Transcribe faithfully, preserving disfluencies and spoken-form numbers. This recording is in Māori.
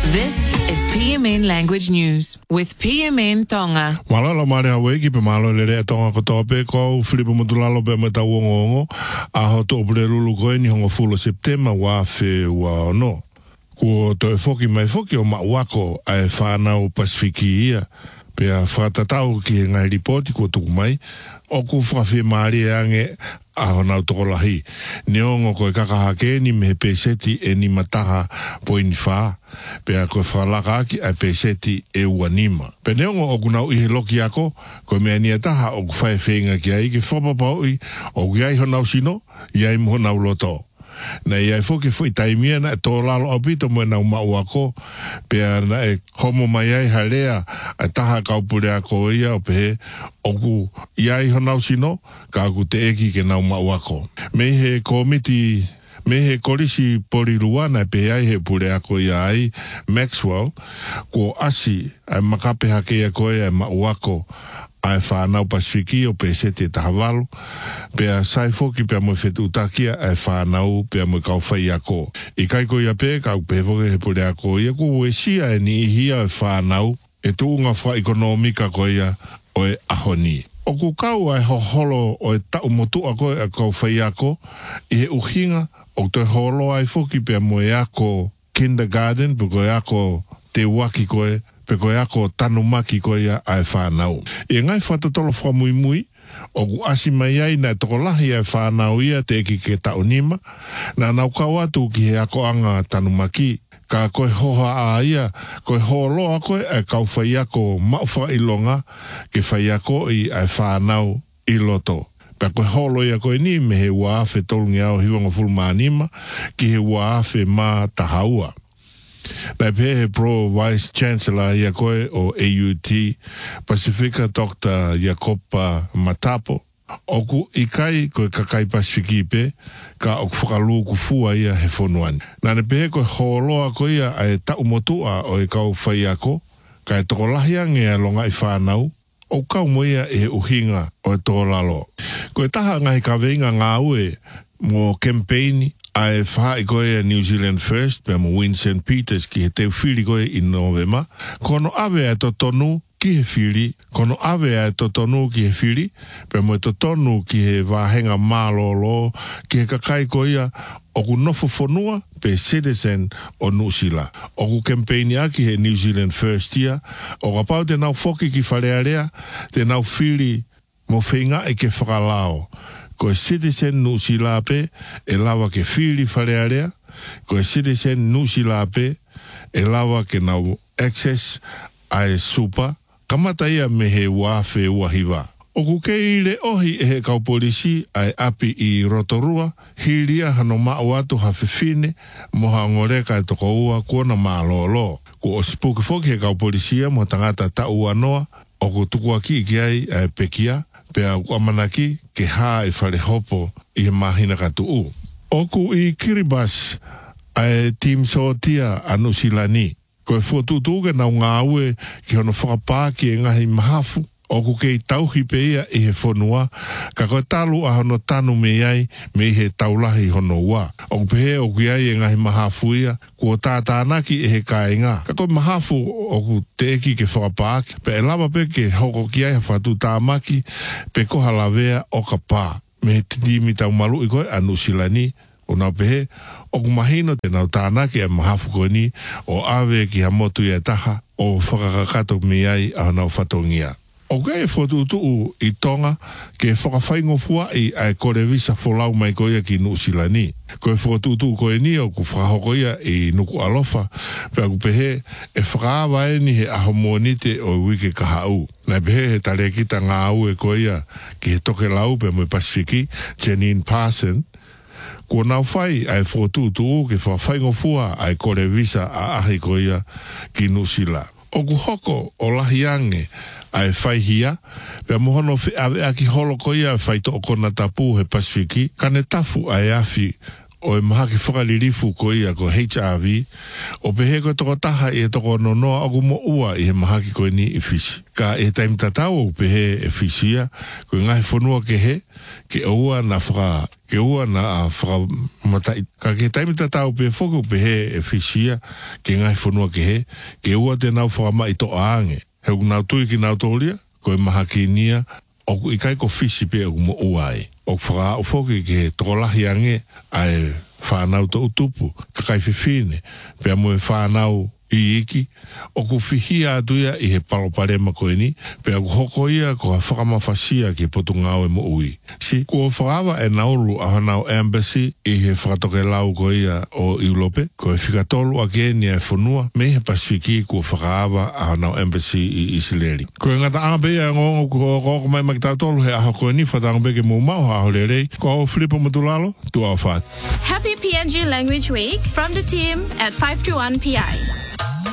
This is P M N Language News with P M N Tonga. Malala mare hawe ki pe malo le rea tonga ko tope ko Filipo Mutulalo pe meta wongo a ho to bre lulu ko ni hongo fulo September wa fe wa no. Ko to e foki mai foki o ma wako ai fana o Pasifiki ia pe a fata tau ki ngai ripoti ko tu mai o ku fa fe mari ange a hona utokolahi. Ni ongo koe kakahake ni me peseti e ni mataha po infa. Pe a koe whalaka aki a peseti e uanima. Pe ne ongo o kunau ihe loki ako, koe mea ni ataha o kuwhae whenga ki ai ke whapapau i o ki ai honau sino, iai mo honau loto. Na iai fo ke fwoi taimia na e tō lalo apito mo e nau mau ako, pe a na e homo mai ai harea a taha kaupure ako ia o pehe, o ku iai honau sino, ka ku te eki ke nau mau ako. Me he komiti, me he korisi poriruana pe ai he pure ako ia ai, Maxwell, ko asi ai makape hake ako ia mau ako, ai whanau Pasifiki o pe sete tahawalo, pe a sai foki pe a mo fetu utakia ai whanau pe a mo kau whai ako. I kai ko ia pe, kau pe foke he pure ako ia, ko ue sia e ni ihia e whanau, e tuunga wha ekonomika ko ia o e ahoni. O ku kau ai hoholo o e tau motu ako e kau whai ako, i he uhinga o te holo ai foki pe a mo e ako kindergarten, pe ko e ako te waki ko e, pe koe ako tanu maki koe ia ai whanau. E ngai whatatolo whamui mui, o ku asi mai ai na tokolahi ai whanau ia te eki ke taunima, na nau kau atu ki he ako anga tanu maki, ka koe hoha a ia, koe holoa koe ai kau whai ako mauwha ilonga, ke whai ako i ai whanau i loto. Pe koe holo ia koe ni me he waafe tolungi au hiwanga fulmanima, ki he waafe ma tahaua. Nai pe he pro vice chancellor ia koe o A U T Pacifica Doctor Jacopa Matapo. Oku ikai koe kakai Pasifiki pe ka oku whakalu ku fua ia he whonuani. Nane pe he koe holoa koe ia ai tau motua o e kau whai ako, ka e toko lahia ngea longa i whanau, o kau mo ia e uhinga o e toko lalo. Koe taha ngai ka veinga ngā ue mo campaigni ai whaai koe a New Zealand First, pe mo Winston Peters ki he teu whiri koe i Novema, kono awe a to tonu ki he whiri, kono awe a to tonu ki he whiri, pe mo e to tonu ki he wāhenga mālolo, ki he kakai koe ia, o ku nofo whanua pe citizen o Nusila. O ku campaigni a ki he New Zealand First ia, o ka pau te nau whoki ki wharearea, te nau whiri mo whinga e ke whakalao. Ko e citizen nusi lape, e lawa ke whiri wharearea, ko e citizen nusi lape, e lawa ke nau access ai super, kamata ia me he wafe wahiwa. O ku keire ohi e he kau polisi ai api i Rotorua, hiria hano mao atu hawhiwhine, moha ngoreka e toko ua kuona mālolo. Ko o sipuke foki he kau polisia mo tangata tau anoa, o ku tukuaki ki ai ai pekia, pe a wamanaki ke hā e whare hopo i he mahina katu. Oku i Kiribati ai team sotia anu silani. Koe whotutuke nau ngā ue ki hono whakapāki e ngahi mahafu. Oku kei tauhi pe ia i he whanua, ka koe talu a hono tanu me ai me i he taulahi hono ua. Oku pehe oku iai e ngahi mahafu ia, kua tātānaki e he kāinga. Ka koe mahafu oku te eki ke whakapāki, pe e lawa pe ke hoko ki ai hawhatu tāmaki, pe koha lawea o ka pā. Me he tindimi tau malu i koe anu silani, o nau pehe, oku mahino te nau tānaki e mahafu koe ni, o awe ki hamotu ia taha, o whakakakato me ai a nau whatongia. O kei whotutu i Tonga ke whakawhaingofua i ai kore visa wholau mai koia ki Nusilani. Koe whotutu koe ni o ku whakahoko ia i nuku alofa, pe aku pehe e whakaawa e ni he ahomonite o wike kahau. Nai pehe he tare kita ngā au e koia ki he toke lau pe mo Pasifiki, Janine Parson, ko nau whai ai whotutu ke whakawhaingofua ai kore visa a ahi koia ki Nusila. O ku hoko o lahiange ai whaihia, pia mohono whi awe aki holo koia whai to o kona tapu he Pasifiki, kane tafu ai awhi o e maha ki whakalirifu ko ia ko H R V, o pehe ko toko taha i e toko nonoa aku mo ua i he maha ki koe ni i fisi. Ka e taimi tatau o pehe e fisia, ko i ngahi whanua ke he, ke ua na whaka, ke ua na whaka matai. Ka ke taimi tatau pehe whoko pehe e fisia, ke ngahi whanua ke he, ke ua te nau whaka mai to aange. Heu nau tui ki nau tōlia, ko i maha ki nia, o i kai ko fisi pe aku mo ua e. O whaka o whoki ke tokolahi ange ai whanau to utupu, ka kai whiwhine, pia mo e whanau i iki, o ku whihia atuia i he paloparema koe ni, pia ku hoko ia ko ha whakamawhasia ke potu ngau e mo ui. Si, kua whakawa e nauru a hanau embassy i he whakatoke lau ko ia o Iulope, ko e whikatolu a keni e whanua, me he pasifiki kua whakawa a hanau embassy i Isileri. Ko e ngata angape ia ngongo ko koko mai makitatolu he aho koe ni whatangape ke mumau ha aho lerei, ko au Filipo Matulalo, tu au what. Happy P N G Language Week from the team at five two one P I.